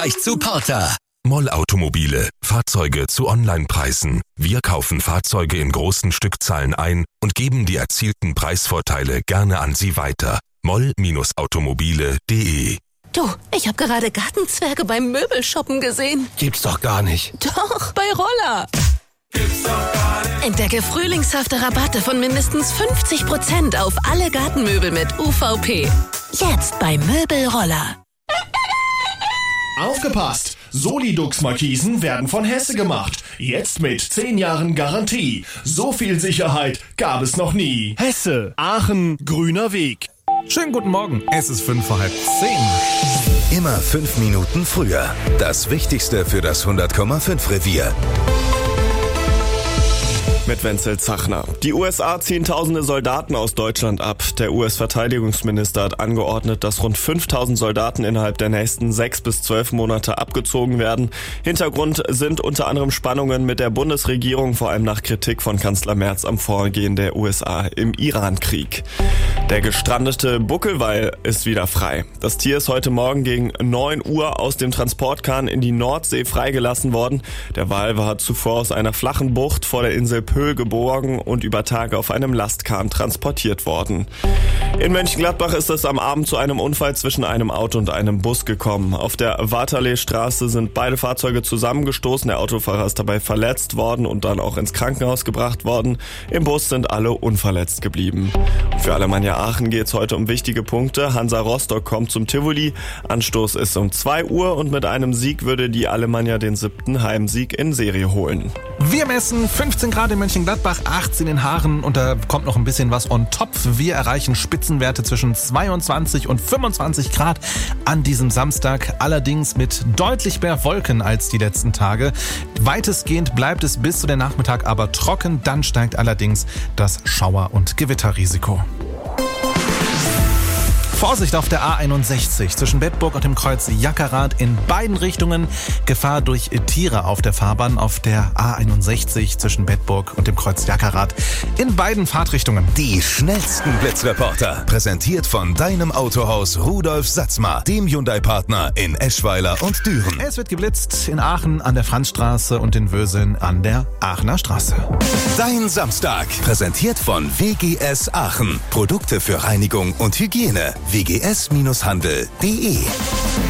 zu Porter. Moll Automobile. Fahrzeuge zu Onlinepreisen. Wir kaufen Fahrzeuge in großen Stückzahlen ein und geben die erzielten Preisvorteile gerne an Sie weiter. moll-automobile.de. Du, ich habe gerade Gartenzwerge beim Möbelshoppen gesehen. Gibt's doch gar nicht. Doch, bei Roller. Entdecke frühlingshafte Rabatte von mindestens 50% auf alle Gartenmöbel mit UVP. Jetzt bei Möbelroller. Aufgepasst! Solidux-Markisen werden von Hesse gemacht. Jetzt mit 10 Jahren Garantie. So viel Sicherheit gab es noch nie. Hesse, Aachen, grüner Weg. Schönen guten Morgen, es ist 5:10. Immer 5 Minuten früher. Das Wichtigste für das 100,5 Revier. Mit Wenzel Zachner. Die USA ziehen tausende Soldaten aus Deutschland ab. Der US-Verteidigungsminister hat angeordnet, dass rund 5000 Soldaten innerhalb der nächsten 6 bis 12 Monate abgezogen werden. Hintergrund sind unter anderem Spannungen mit der Bundesregierung, vor allem nach Kritik von Kanzler Merz am Vorgehen der USA im Iran-Krieg. Der gestrandete Buckelwal ist wieder frei. Das Tier ist heute Morgen gegen 9 Uhr aus dem Transportkahn in die Nordsee freigelassen worden. Der Wal war zuvor aus einer flachen Bucht vor der Insel Pöhl geborgen und über Tage auf einem Lastkahn transportiert worden. In Mönchengladbach ist es am Abend zu einem Unfall zwischen einem Auto und einem Bus gekommen. Auf der Waterleestraße sind beide Fahrzeuge zusammengestoßen. Der Autofahrer ist dabei verletzt worden und dann auch ins Krankenhaus gebracht worden. Im Bus sind alle unverletzt geblieben. Für Alemannia Aachen geht es heute um wichtige Punkte. Hansa Rostock kommt zum Tivoli. Anstoß ist um 2 Uhr und mit einem Sieg würde die Alemannia den 7. Heimsieg in Serie holen. Wir messen 15 Grad in Mönchengladbach, 18 in Haaren und da kommt noch ein bisschen was on top. Wir erreichen Spitzenwerte zwischen 22 und 25 Grad an diesem Samstag, allerdings mit deutlich mehr Wolken als die letzten Tage. Weitestgehend bleibt es bis zu den Nachmittag aber trocken, dann steigt allerdings das Schauer- und Gewitterrisiko. Vorsicht auf der A61 zwischen Bedburg und dem Kreuz Jackerath in beiden Richtungen. Gefahr durch Tiere auf der Fahrbahn auf der A61 zwischen Bedburg und dem Kreuz Jackerath in beiden Fahrtrichtungen. Die schnellsten Blitzreporter. Präsentiert von deinem Autohaus Rudolf Satzmar, dem Hyundai-Partner in Eschweiler und Düren. Es wird geblitzt in Aachen an der Franzstraße und in Wöseln an der Aachener Straße. Dein Samstag. Präsentiert von WGS Aachen. Produkte für Reinigung und Hygiene. wgs-handel.de